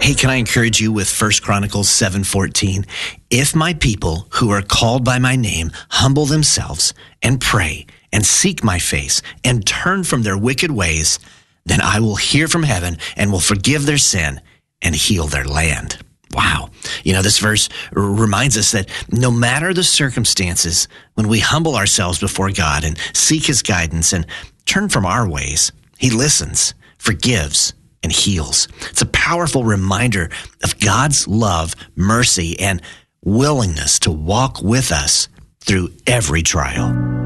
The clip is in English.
Hey, can I encourage you with 1 Chronicles 7:14? If my people who are called by my name humble themselves and pray and seek my face and turn from their wicked ways, then I will hear from heaven and will forgive their sin and heal their land. Wow. This verse reminds us that no matter the circumstances, when we humble ourselves before God and seek his guidance and turn from our ways, he listens, forgives, and heals. It's a powerful reminder of God's love, mercy, and willingness to walk with us through every trial.